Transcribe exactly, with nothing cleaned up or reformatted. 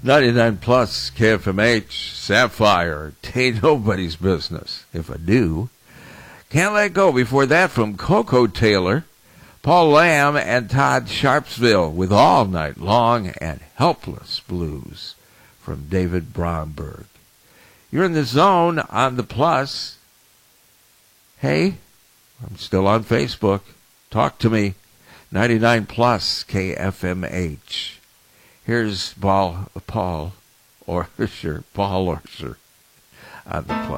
ninety-nine plus K F M H, Sapphire, Tain't Nobody's Business. If I do. Can't Let Go. Before that, from Coco Taylor, Paul Lamb, and Todd Sharpsville with All Night Long, and Helpless Blues from David Bromberg. You're in the zone on the Plus. Hey, I'm still on Facebook. Talk to me. ninety-nine plus K F M H. Here's Paul, Paul Orser, Paul Orser on the Plus.